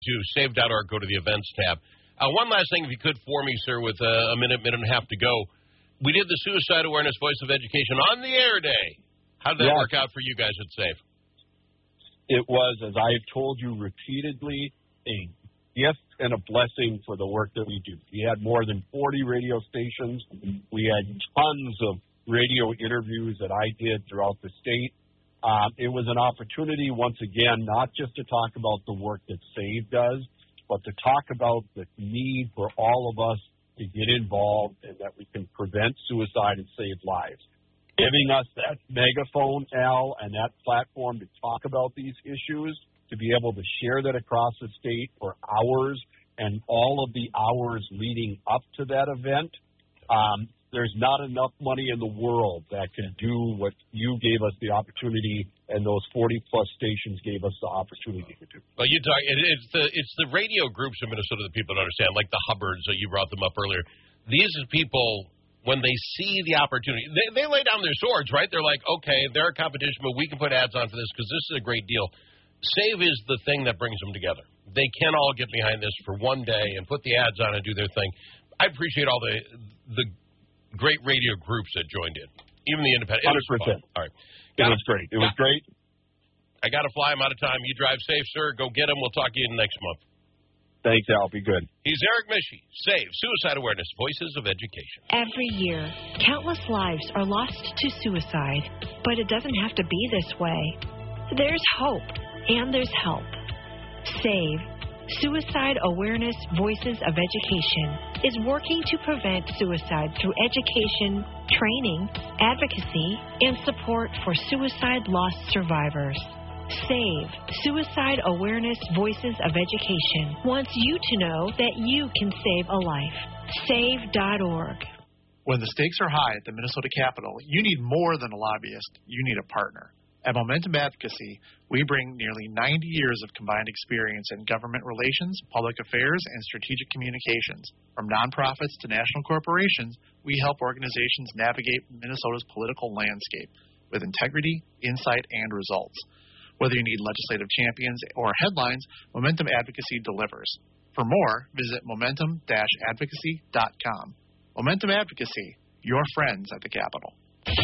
to save.org, go to the events tab. One last thing, if you could, for me, sir, with a minute and a half to go. We did the Suicide Awareness Voice of Education on the air day. How did that work out for you guys at SAVE? It was, as I've told you repeatedly, a gift and a blessing for the work that we do. We had more than 40 radio stations. We had tons of radio interviews that I did throughout the state. It was an opportunity, once again, not just to talk about the work that SAVE does, but to talk about the need for all of us to get involved and that we can prevent suicide and save lives. Giving us that megaphone, Al, and that platform to talk about these issues, to be able to share that across the state for hours and all of the hours leading up to that event, there's not enough money in the world that can do what you gave us the opportunity and those 40-plus stations gave us the opportunity to do. Well, it's the radio groups in Minnesota that people don't understand, like the Hubbards, that you brought them up earlier. These are people, when they see the opportunity, they lay down their swords, right? They're like, okay, they're a competition, but we can put ads on for this because this is a great deal. SAVE is the thing that brings them together. They can all get behind this for one day and put the ads on and do their thing. I appreciate all the great radio groups that joined in, even the independent. 100%. All right. It was great. It was great. I got to fly. I'm out of time. You drive safe, sir. Go get them. We'll talk to you next month. Thanks, Al. Be good. He's Eric Mischke. SAVE, Suicide Awareness, Voices of Education. Every year, countless lives are lost to suicide, but it doesn't have to be this way. There's hope, and there's help. SAVE, Suicide Awareness Voices of Education, is working to prevent suicide through education, training, advocacy, and support for suicide loss survivors. SAVE, Suicide Awareness Voices of Education, wants you to know that you can save a life. Save.org. When the stakes are high at the Minnesota Capitol, you need more than a lobbyist. You need a partner. At Momentum Advocacy, we bring nearly 90 years of combined experience in government relations, public affairs, and strategic communications. From nonprofits to national corporations, we help organizations navigate Minnesota's political landscape with integrity, insight, and results. Whether you need legislative champions or headlines, Momentum Advocacy delivers. For more, visit momentum-advocacy.com. Momentum Advocacy, your friends at the Capitol.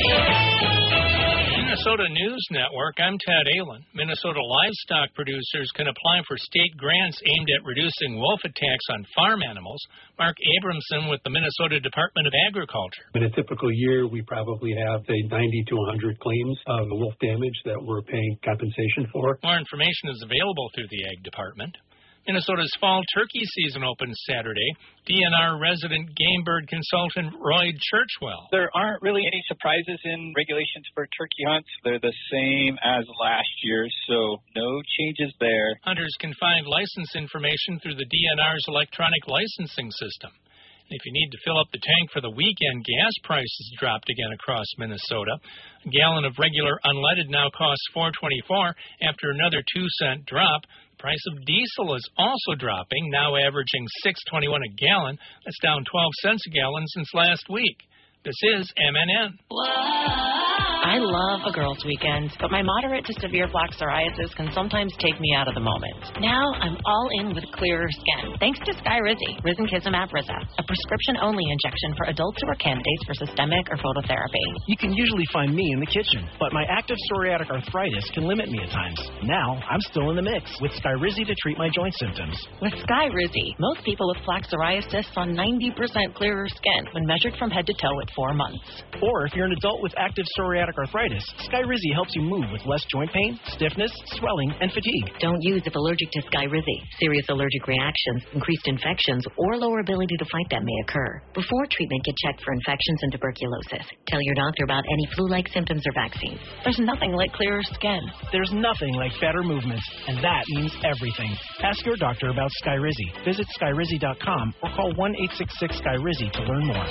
Minnesota News Network, I'm Ted Allen. Minnesota livestock producers can apply for state grants aimed at reducing wolf attacks on farm animals. Mark Abramson with the Minnesota Department of Agriculture. In a typical year, we probably have, say, 90 to 100 claims of wolf damage that we're paying compensation for. More information is available through the Ag Department. Minnesota's fall turkey season opens Saturday. DNR resident game bird consultant Roy Churchwell. There aren't really any surprises in regulations for turkey hunts. They're the same as last year, so no changes there. Hunters can find license information through the DNR's electronic licensing system. If you need to fill up the tank for the weekend, gas prices dropped again across Minnesota. A gallon of regular unleaded now costs $4.24 after another 2-cent drop. The price of diesel is also dropping, now averaging $6.21 a gallon. That's down 12 cents a gallon since last week. This is MNN. I love a girls' weekend, but my moderate to severe plaque psoriasis can sometimes take me out of the moment. Now I'm all in with clearer skin, thanks to Skyrizi, Risankizumab Riza, a prescription-only injection for adults who are candidates for systemic or phototherapy. You can usually find me in the kitchen, but my active psoriatic arthritis can limit me at times. Now I'm still in the mix with Skyrizi to treat my joint symptoms. With Skyrizi, most people with plaque psoriasis saw 90% clearer skin when measured from head to toe at 4 months. Or if you're an adult with active psoriatic arthritis, Skyrizi helps you move with less joint pain, stiffness, swelling, and fatigue. Don't use if allergic to Skyrizi. Serious allergic reactions, increased infections, or lower ability to fight them may occur. Before treatment, get checked for infections and tuberculosis. Tell your doctor about any flu-like symptoms or vaccines. There's nothing like clearer skin. There's nothing like better movement, and that means everything. Ask your doctor about Skyrizi. Visit Skyrizi.com or call 1-866-SKYRIZI to learn more.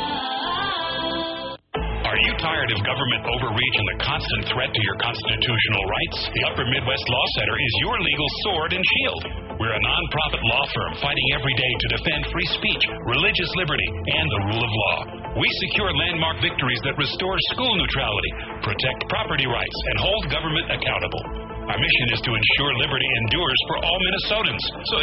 Are you tired of government overreach and the constant threat to your constitutional rights? The Upper Midwest Law Center is your legal sword and shield. We're a nonprofit law firm fighting every day to defend free speech, religious liberty, and the rule of law. We secure landmark victories that restore school neutrality, protect property rights, and hold government accountable. Our mission is to ensure liberty endures for all Minnesotans. So